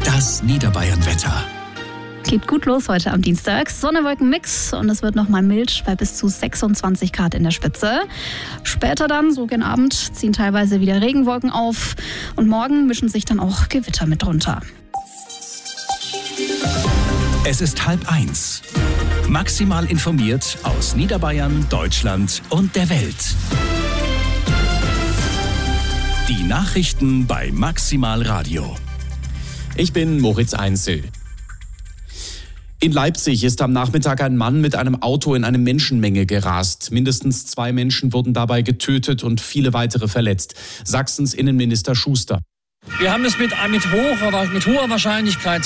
Das Niederbayern-Wetter. Geht gut los heute am Dienstag. Sonne-Wolken-Mix und es wird nochmal mild bei bis zu 26 Grad in der Spitze. Später dann, so gegen Abend, ziehen teilweise wieder Regenwolken auf und morgen mischen sich dann auch Gewitter mit drunter. Es ist 12:30. Maximal informiert aus Niederbayern, Deutschland und der Welt. Die Nachrichten bei Maximal Radio. Ich bin Moritz Einzel. In Leipzig ist am Nachmittag ein Mann mit einem Auto in eine Menschenmenge gerast. Mindestens 2 Menschen wurden dabei getötet und viele weitere verletzt. Sachsens Innenminister Schuster. Wir haben es mit hoher Wahrscheinlichkeit